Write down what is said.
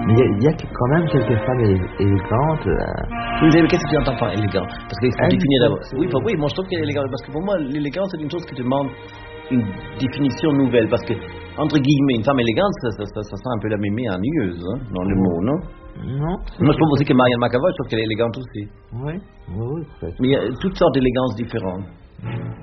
Mais il y a quand même quelques femmes élégantes. Oui, mais qu'est-ce que tu entends par élégant? Parce qu'il faut définir d'abord. Oui, moi je trouve qu'elle est élégante. Parce que pour moi, l'élégance c'est une chose qui demande une définition nouvelle. Parce que, entre guillemets, une femme élégante, ça sent un peu la mémé ennuyeuse, hein, dans le mot, non? Non. Moi je trouve aussi que Marianne McAvoy, je trouve qu'elle est élégante aussi. Oui, peut-être. Mais il y a toutes sortes d'élégances différentes.